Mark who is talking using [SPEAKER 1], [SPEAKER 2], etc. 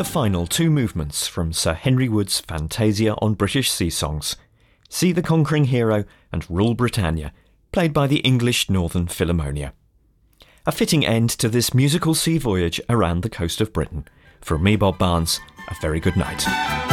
[SPEAKER 1] the final two movements from Sir Henry Wood's Fantasia on British Sea Songs. See the Conquering Hero and Rule Britannia, played by the English Northern Philharmonia. A fitting end to this musical sea voyage around the coast of Britain. From me, Bob Barnes, a very good night.